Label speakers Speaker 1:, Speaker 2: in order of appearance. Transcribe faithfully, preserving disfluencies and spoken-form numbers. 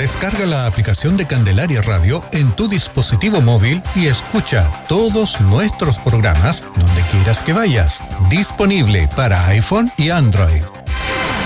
Speaker 1: Descarga la aplicación de Candelaria Radio en tu dispositivo móvil y escucha todos nuestros programas donde quieras que vayas. Disponible para iPhone y Android.